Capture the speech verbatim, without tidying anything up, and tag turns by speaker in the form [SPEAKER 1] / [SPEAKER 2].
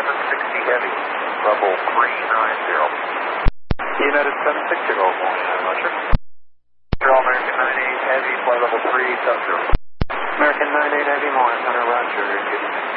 [SPEAKER 1] seven sixty Heavy, level three nine zero. United seven sixty, roll morning, Roger. American nine eight Heavy, flight level three seven zero. American nine eight Heavy, morning, Hunter, Roger.